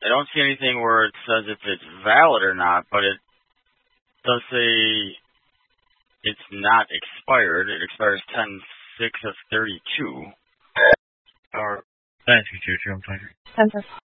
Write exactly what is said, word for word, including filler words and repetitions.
I don't see anything where it says if it's valid or not, but it does say it's not expired. It expires ten six of thirty-two. Or Thanks, Choo Choo. I'm fine. ten